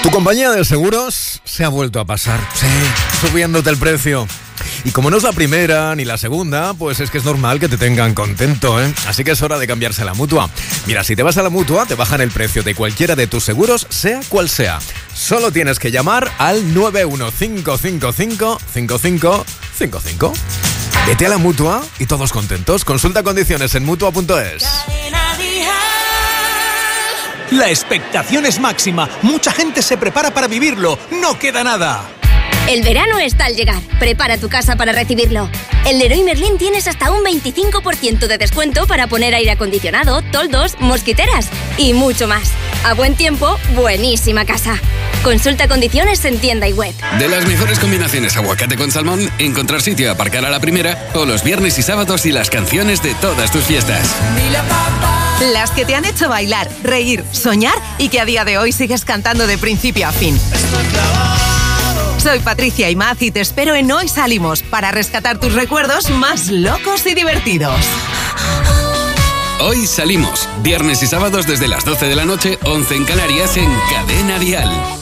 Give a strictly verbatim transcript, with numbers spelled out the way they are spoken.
Tu compañía de seguros se ha vuelto a pasar, sí, subiéndote el precio. Y como no es la primera ni la segunda, pues es que es normal que te tengan contento, ¿eh? Así que es hora de cambiarse a la Mutua. Mira, si te vas a la Mutua, te bajan el precio de cualquiera de tus seguros, sea cual sea. Solo tienes que llamar al nueve uno cinco cinco cinco cinco cinco cinco cinco. Vete a la Mutua y todos contentos. Consulta condiciones en mutua punto es. La expectación es máxima. Mucha gente se prepara para vivirlo. No queda nada. El verano está al llegar. Prepara tu casa para recibirlo. En Leroy Merlin tienes hasta un veinticinco por ciento de descuento para poner aire acondicionado, toldos, mosquiteras y mucho más. A buen tiempo, buenísima casa. Consulta condiciones en tienda y web. De las mejores combinaciones aguacate con salmón, encontrar sitio a aparcar a la primera, o los viernes y sábados y las canciones de todas tus fiestas. Las que te han hecho bailar, reír, soñar y que a día de hoy sigues cantando de principio a fin. Soy Patricia Imaz y te espero en Hoy Salimos para rescatar tus recuerdos más locos y divertidos. Hoy Salimos, viernes y sábados desde las doce de la noche, once en Canarias, en Cadena Dial.